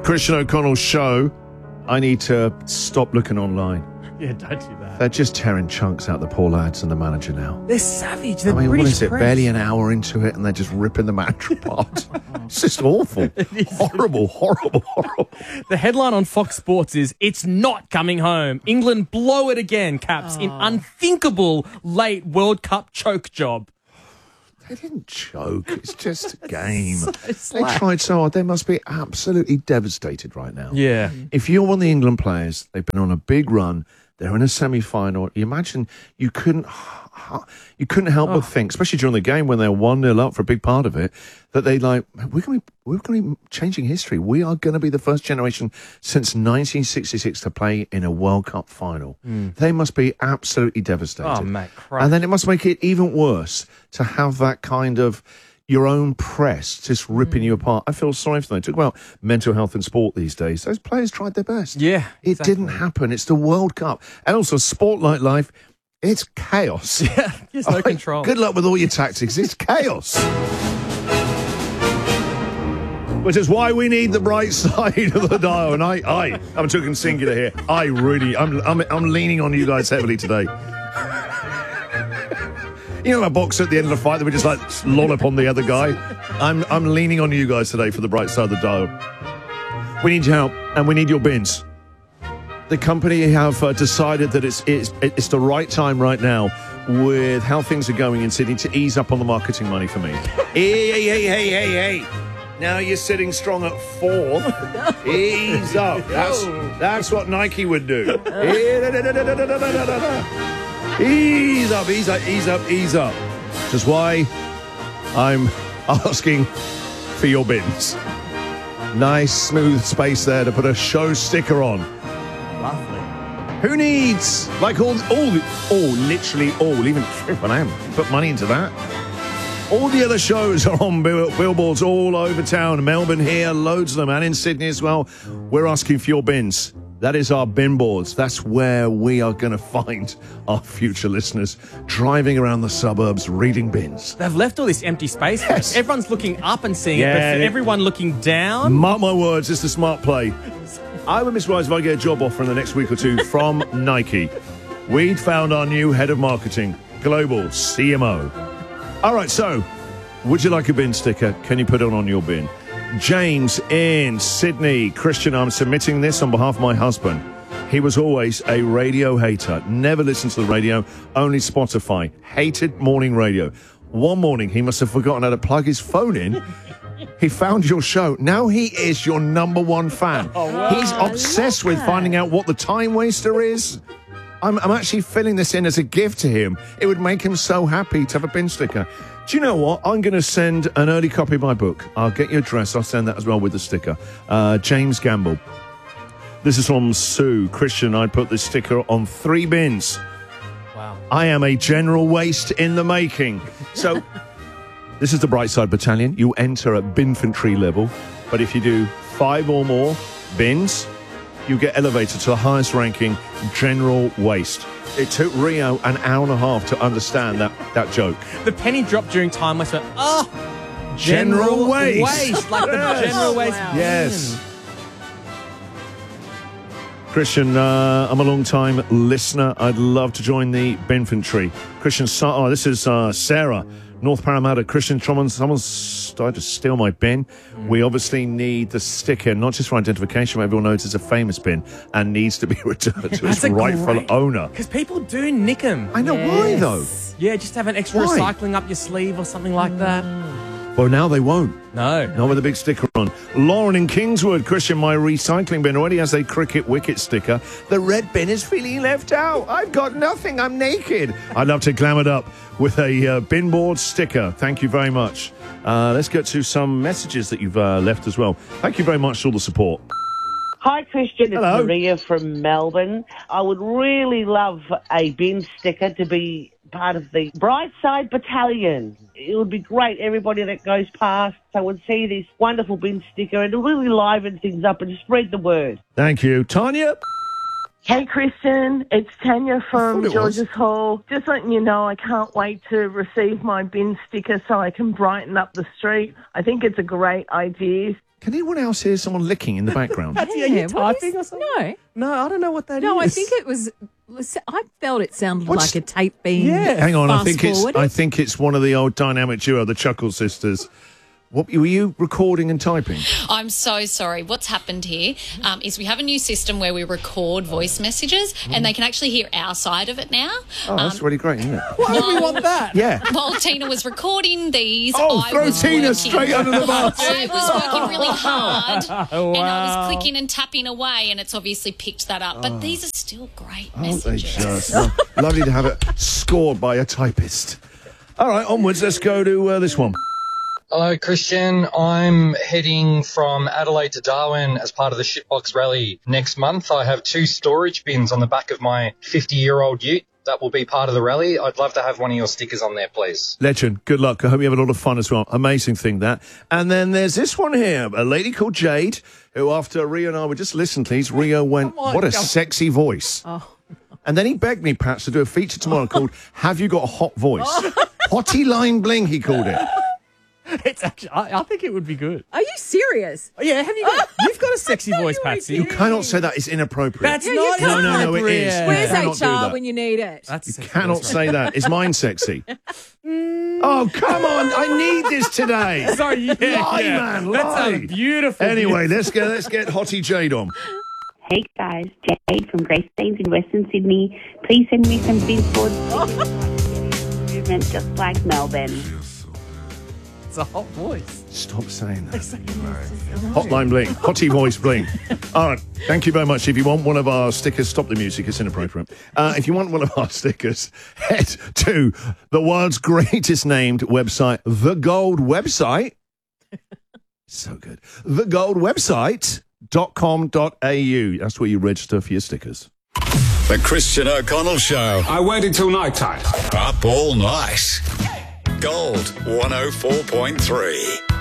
Christian O'Connell's show, I need to stop looking online. Yeah, don't do that. They're just tearing chunks out the poor lads and the manager now. They're savage. They're I mean, British what is it? press. Barely an hour into it, and they're just ripping the manager apart. It's just awful. Horrible, horrible, horrible. The headline on Fox Sports is, "It's not coming home. England blow it again, Caps, in unthinkable late World Cup choke job." They didn't choke. It's just a game. They slack. tried so hard. They must be absolutely devastated right now. Yeah. If you're one of the England players, they've been on a big run. They're in a semi-final. You imagine you couldn't help but think, especially during the game when they're 1-0 up for a big part of it, that they like, we're going to be changing history. We are going to be the first generation since 1966 to play in a World Cup final. They must be absolutely devastated. Oh, mate, Christ. And then it must make it even worse to have that kind of your own press just ripping you apart. I feel sorry for them. Talk about mental health in sport these days. Those players tried their best. Yeah, It exactly. didn't happen. It's the World Cup. And also, sport like life, it's chaos. Yeah, there's no control. Good luck with all your tactics. It's chaos. Which is why we need the bright side of the dial. And I'm talking singular here. I'm leaning on you guys heavily today. You know, a boxer at the end of the fight that we just like lollop on the other guy. I'm leaning on you guys today for the bright side of the dial. We need your help, and we need your bins. The company have decided that it's the right time right now, with how things are going in Sydney, to ease up on the marketing money for me. Hey! Now you're sitting strong at 4th. Ease up. That's what Nike would do. Ease up. Which is why I'm asking for your bins. Nice, smooth space there to put a show sticker on. Lovely. Who needs, like literally all, even Triple M, put money into that. All the other shows are on billboards all over town. Melbourne here, loads of them, and in Sydney as well. We're asking for your bins. That is our bin boards. That's where we are going to find our future listeners driving around the suburbs reading bins. They've left all this empty space. Yes. Everyone's looking up and seeing it, Yeah. but for everyone looking down. Mark my words, it's the smart play. I would be surprised if I get a job offer in the next week or two from Nike. We'd found our new head of marketing, global CMO. All right, so, would you like a bin sticker? Can you put it on your bin? James in Sydney. Christian, I'm submitting this on behalf of my husband. He was always a radio hater. Never listened to the radio, only Spotify. Hated morning radio. One morning, he must have forgotten how to plug his phone in. He found your show. Now he is your #1 fan. He's obsessed with finding out what the time waster is. I'm actually filling this in as a gift to him. It would make him so happy to have a bin sticker. Do you know what? I'm going to send an early copy of my book. I'll get your address. I'll send that as well with the sticker. James Gamble. This is from Sue. Christian, I'd put this sticker on 3 bins. Wow. I am a general waste in the making. So, this is the Brightside Battalion. You enter at binfantry level. But if you do 5 or more bins, you get elevated to the highest ranking general waste. It took Rio an hour and a half to understand that joke. The penny dropped during time. I said, General waste. Like Yes. the general waste. Wow. Yes. Christian, I'm a long-time listener. I'd love to join the Binfantry. Christian, this is Sarah, North Parramatta. Christian, someone's tried to steal my bin. We obviously need the sticker, not just for identification, but everyone knows it's a famous bin and needs to be returned to its rightful owner. Because people do nick them. I know, why though? Yeah, just have an extra Why? recycling up your sleeve or something like that. Well, now they won't. No. Not with a big sticker on. Lauren in Kingswood. Christian, my recycling bin already has a cricket wicket sticker. The red bin is feeling left out. I've got nothing. I'm naked. I'd love to glam it up with a bin board sticker. Thank you very much. Let's get to some messages that you've left as well. Thank you very much for all the support. Hi, Christian. It's Hello. Maria from Melbourne. I would really love a bin sticker to be part of the Brightside Battalion. It would be great. Everybody that goes past would see this wonderful bin sticker and it'll really liven things up and spread the word. Thank you. Tanya? Hey, Christian, it's Tanya I from thought it George's Hall. Just letting you know I can't wait to receive my bin sticker so I can brighten up the street. I think it's a great idea. Can anyone else hear someone licking in the background? Are you typing or something? No. No, I don't know what that is. No, I think it was. I felt it sounded What's- like a tape being. Yeah. Hang on, I fast-forwarded. think it's one of the old dynamic duo, the Chuckle Sisters. What were you recording and typing? I'm so sorry. What's happened here is we have a new system where we record voice messages and they can actually hear our side of it now. Oh, that's really great, isn't it? Why would we want that? Yeah. While Tina was recording these, Oh, I throw was Tina working- straight under the bus. I was working really hard and I Wow. was clicking and tapping away and it's obviously picked that up. But these are still great Aren't they messages. just? Lovely to have it scored by a typist. All right, onwards. Let's go to this one. Hello, Christian. I'm heading from Adelaide to Darwin as part of the Shitbox Rally next month. I have 2 storage bins on the back of my 50-year-old ute that will be part of the rally. I'd love to have one of your stickers on there, please. Legend. Good luck. I hope you have a lot of fun as well. Amazing thing, that. And then there's this one here, a lady called Jade, who after Rio and I were just listen, please, Rio went, Come on, what a go. sexy voice. Oh. And then he begged me perhaps to do a feature tomorrow called Have You Got a Hot Voice? Hottie Line Bling, he called it. It's actually, I think it would be good. Are you serious? Oh, yeah, have you got? You've got a sexy voice, Patsy. You cannot say that. It's inappropriate. That's Yeah, not you can't. No, it is. inappropriate. Where's cannot do HR that. when you need it? That's You sexy cannot voice, say that. Is mine sexy? Oh, come on. I need this today. right? Sorry, yeah, Lie, yeah. man, That's lie. a beautiful. Anyway, let's get Hottie Jade on. Hey guys, Jade from Greystanes in Western Sydney. Please send me some billboards. Movement just like Melbourne. It's a hot voice. Stop saying that. Hotline Bling. Hottie Voice Bling. All right. Thank you very much. If you want one of our stickers, stop the music. It's inappropriate. If you want one of our stickers, head to the world's greatest named website, The Gold Website. So good. TheGoldWebsite.com.au. That's where you register for your stickers. The Christian O'Connell Show. I waited till night time. Up all night. Gold 104.3.